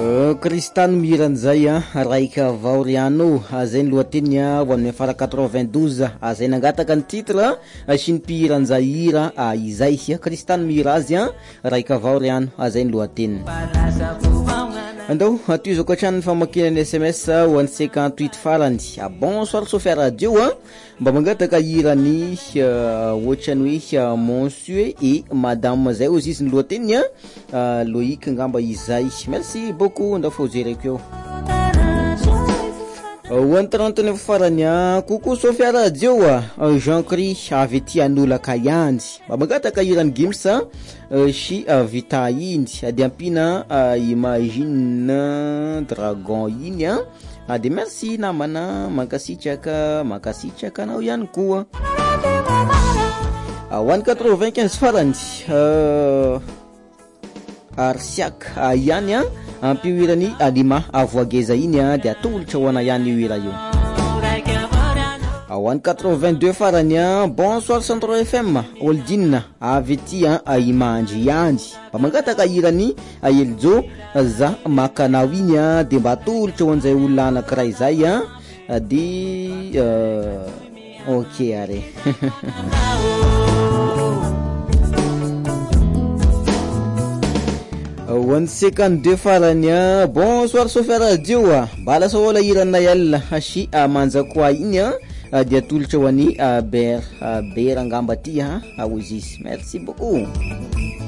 Kristano miran'izay raika vaoriano zay ny lohateny ho amin'ny fara 92 zay nangataka ny titre sy ny mpihiran'izay hira izay Kristano mira azy raika vaoriano zay ny lohateny. Andao atoizako hatrany famakina ny SMS ho an'ny 58 farany. Bonsoir Sofia Radio mba mangataka hirany ohatrany hoe monsieur et madame zay ozy izy ny lohateny Loïc ngamba izay. Merci beaucoup ndafo jereko eo. 139 farany coucou Sofia Radio Jean-Cri avy ety anolaka ihany mba mangataka hirany Gims sy Vita Indy de ampina Imagine Dragon iny de merci namana makasitraka anao ihany koa. 195 farany Arsiak ihany ampihirany Alima avoageza iny de atolotra ho ana ihany io hira io. 182 farany bonsoir Centro FM Oldin avy ety Imandry ihany mba mangataka hirany Eljo za makanao iny de mba atolotra ho an'izay olona anankiray zay de ok are. 152 farany bonsoir Sofia Radio mba lasa ola hirana yalla sy manjakoa iny de atolotra ho any ber angamba ty ozy izy. Merci beaucoup.